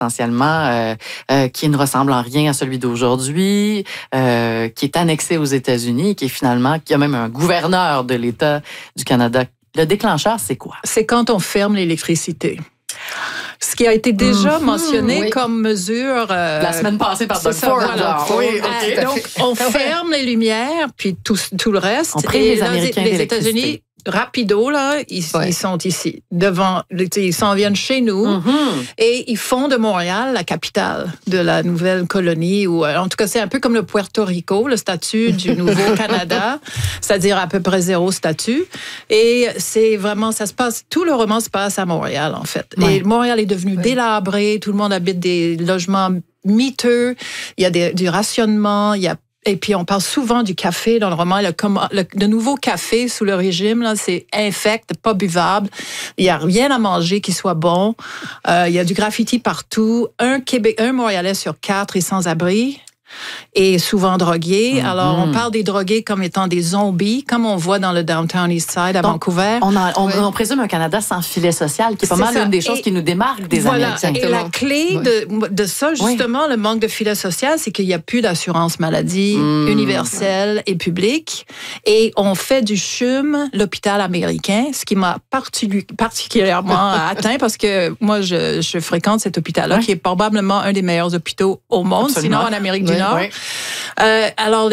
essentiellement, qui ne ressemble en rien à celui d'aujourd'hui, qui est annexé aux États-Unis, qui a même un gouverneur de l'État du Canada. Le déclencheur, c'est quoi? C'est quand on ferme l'électricité. Ce qui a été déjà mentionné comme mesure... la semaine passée par Doug Ford. Voilà. Oui, okay. Donc, on ferme les lumières, puis tout le reste. On prive les Américains les États-Unis, rapido, là, ils sont ici, devant, ils s'en viennent chez nous, et ils font de Montréal la capitale de la nouvelle colonie, ou en tout cas, c'est un peu comme le Puerto Rico, le statut du nouveau Canada, c'est-à-dire à peu près 0 statut. Et c'est vraiment, ça se passe, tout le roman se passe à Montréal, en fait. Ouais. Et Montréal est devenu délabré, tout le monde habite des logements miteux, il y a du rationnement, et puis, on parle souvent du café dans le roman. Le nouveau café sous le régime, là, c'est infect, pas buvable. Il n'y a rien à manger qui soit bon. Il y a du graffiti partout. Un Montréalais sur 4 est sans abri et souvent drogué. Alors, on parle des drogués comme étant des zombies, comme on voit dans le Downtown East Side à Vancouver. On présume un Canada sans filet social, qui est pas mal une des choses qui nous démarque des Américains. Et la clé de ça, justement, le manque de filet social, c'est qu'il n'y a plus d'assurance maladie universelle et publique. Et on fait du CHUM, l'hôpital américain, ce qui m'a particulièrement atteint parce que moi, je fréquente cet hôpital-là, qui est probablement un des meilleurs hôpitaux au monde, sinon en Amérique du Nord. Alors,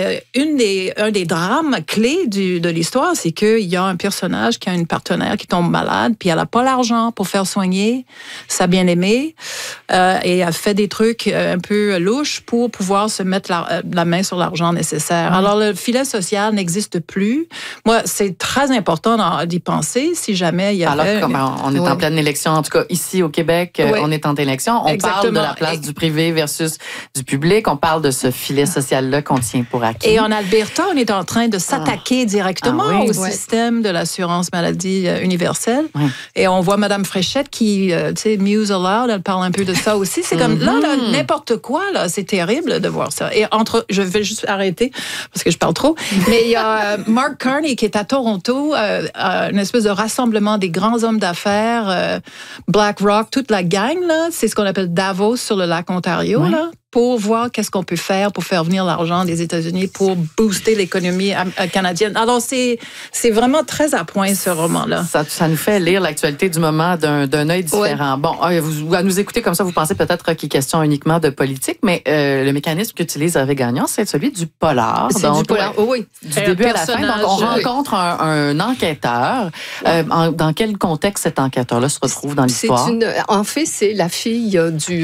un des drames clés de l'histoire, c'est qu'il y a un personnage qui a une partenaire qui tombe malade, puis elle n'a pas l'argent pour faire soigner sa bien-aimée, et elle fait des trucs un peu louches pour pouvoir se mettre la main sur l'argent nécessaire. Alors, le filet social n'existe plus. Moi, c'est très important d'y penser si jamais il y avait... Alors, comme on est en pleine élection, en tout cas, ici au Québec, on est en élection, on parle de la place du privé versus du public, on parle de ce filet social-là qu'on tient pour acquis. Et en Alberta, on est en train de s'attaquer directement au système de l'assurance maladie universelle. Et on voit Mme Fréchette qui, tu sais, muse aloud, elle parle un peu de ça aussi. C'est comme, là, n'importe quoi, là, c'est terrible de voir ça. Et je vais juste arrêter, parce que je parle trop, mais il y a Mark Carney qui est à Toronto, une espèce de rassemblement des grands hommes d'affaires, BlackRock, toute la gang, là, c'est ce qu'on appelle Davos sur le lac Ontario, là, pour voir qu'est-ce qu'on peut faire pour faire venir l'argent des États-Unis pour booster l'économie canadienne. Alors, c'est vraiment très à point, ce roman-là. Ça nous fait lire l'actualité du moment d'un œil différent. Bon, à nous écouter comme ça, vous pensez peut-être qu'il est question uniquement de politique, mais le mécanisme qu'utilise Hervé Gagnon, c'est celui du polar. C'est du polar, oui. Du début à la fin. Donc, on rencontre un enquêteur. Dans quel contexte cet enquêteur-là se retrouve dans l'histoire? En fait, c'est la fille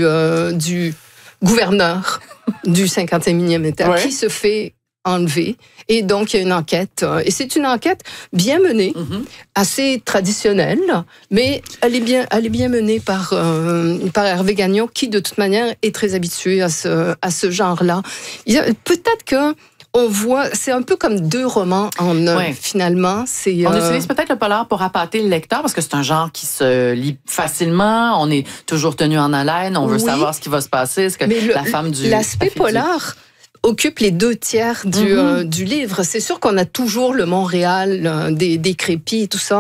du gouverneur du 51e État qui se fait enlever. Et donc, il y a une enquête. Et c'est une enquête bien menée, assez traditionnelle, mais elle est bien menée par Hervé Gagnon, qui, de toute manière, est très habitué à ce genre-là. Peut-être que on voit, c'est un peu comme 2 romans en un, finalement. On utilise peut-être le polar pour appâter le lecteur, parce que c'est un genre qui se lit facilement, on est toujours tenu en haleine, on veut savoir ce qui va se passer. L'aspect polar occupe les 2/3 du livre. C'est sûr qu'on a toujours le Montréal des crépis et tout ça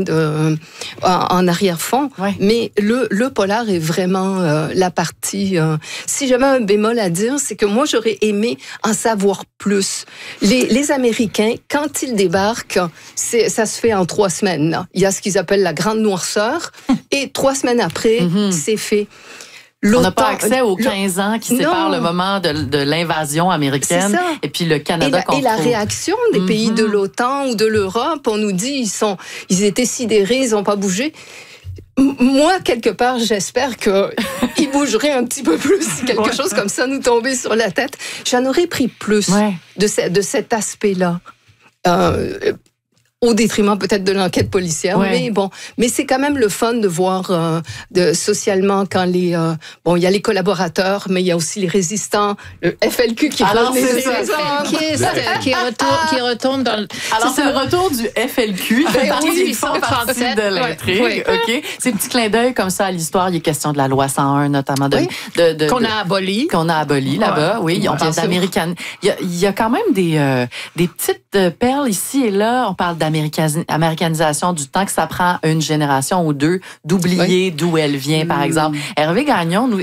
en arrière-fond, mais le polar est vraiment la partie... si j'avais un bémol à dire, c'est que moi, j'aurais aimé en savoir plus. Les Américains, quand ils débarquent, ça se fait en 3 semaines. Là. Il y a ce qu'ils appellent la grande noirceur, et 3 semaines après, c'est fait. On n'a pas accès aux 15 ans qui séparent le moment de l'invasion américaine et puis le Canada et la réaction des pays de l'OTAN ou de l'Europe, on nous dit ils étaient sidérés, ils n'ont pas bougé. Moi, quelque part, j'espère qu'ils bougeraient un petit peu plus si quelque chose comme ça nous tombait sur la tête. J'en aurais pris plus de cet aspect-là. Au détriment peut-être de l'enquête policière, mais c'est quand même le fun de voir socialement quand il y a les collaborateurs, mais il y a aussi les résistants, le FLQ qui retourne dans le... Alors, c'est le retour du FLQ, ils font partie de l'intrigue, OK? C'est un petit clin d'œil comme ça à l'histoire, il est question de la loi 101, notamment qu'on a aboli. Qu'on a aboli là-bas, on parle d'américaine. Il y a quand même des petites perles ici et là, on parle d'américanisation du temps que ça prend une génération ou 2 d'oublier d'où elle vient, par exemple. Hervé Gagnon